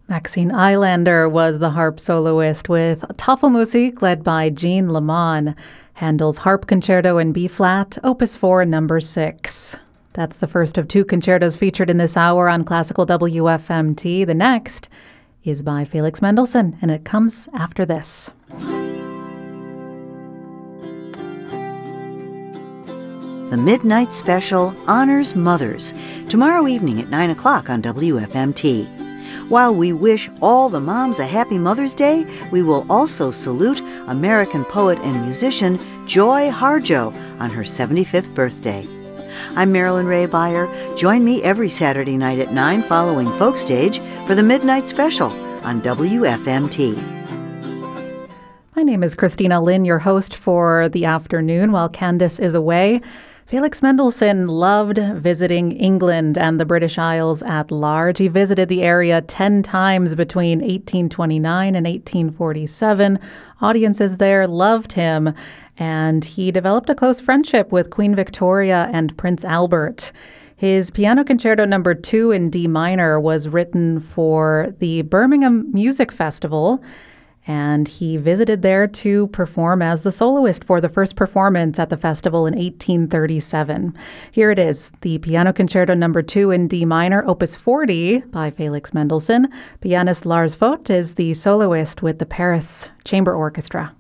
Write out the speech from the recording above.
Maxine Eilander was the harp soloist with Tafelmusik led by Jean Lamont, Handel's Harp Concerto in B-flat, Opus 4, number 6. That's the first of two concertos featured in this hour on Classical WFMT. The next is by Felix Mendelssohn, and it comes after this. The Midnight Special honors mothers, tomorrow evening at 9 o'clock on WFMT. While we wish all the moms a happy Mother's Day, we will also salute American poet and musician Joy Harjo on her 75th birthday. I'm Marilyn Ray Beyer. Join me every Saturday night at 9 following Folkstage for the Midnight Special on WFMT. My name is Christina Lynn, your host for the afternoon while Candace is away. Felix Mendelssohn loved visiting England and the British Isles at large. He visited the area 10 times between 1829 and 1847. Audiences there loved him, and he developed a close friendship with Queen Victoria and Prince Albert. His Piano Concerto No. 2 in D minor was written for the Birmingham Music Festival, and he visited there to perform as the soloist for the first performance at the festival in 1837. Here it is, the Piano Concerto No. 2 in D minor, Opus 40 by Felix Mendelssohn. Pianist Lars Vogt is the soloist with the Paris Chamber Orchestra.